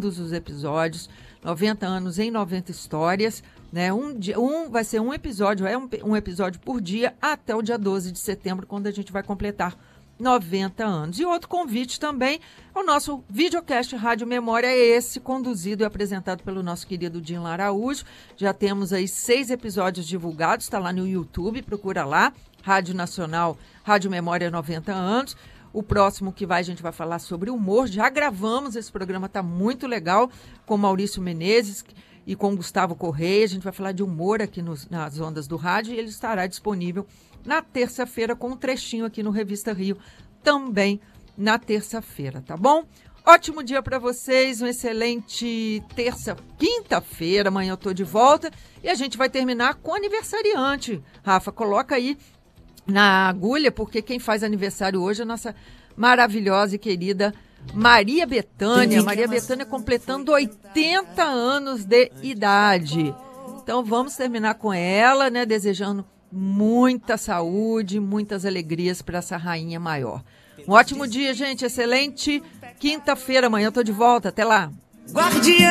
lindos os episódios, 90 anos em 90 histórias, né? Vai ser um episódio, um episódio por dia até o dia 12 de setembro, quando a gente vai completar 90 anos. E outro convite também ao nosso videocast Rádio Memória, esse conduzido e apresentado pelo nosso querido Dinho Araújo. Já temos aí 6 episódios divulgados, está lá no YouTube, procura lá, Rádio Nacional, Rádio Memória 90 anos. O próximo que a gente vai falar sobre humor. Já gravamos, esse programa está muito legal, com Maurício Menezes e com Gustavo Correia. A gente vai falar de humor aqui nas ondas do rádio e ele estará disponível na terça-feira com um trechinho aqui no Revista Rio, também na terça-feira, tá bom? Ótimo dia para vocês, um excelente quinta-feira, amanhã eu tô de volta e a gente vai terminar com aniversariante. Rafa, coloca aí na agulha, porque quem faz aniversário hoje é a nossa maravilhosa e querida Maria Bethânia. Maria Bethânia completando 80 anos de idade. Então vamos terminar com ela, né? Desejando muita saúde, muitas alegrias para essa rainha maior. Um ótimo dia, gente. Excelente quinta-feira. Amanhã eu tô de volta. Até lá. Guardiã.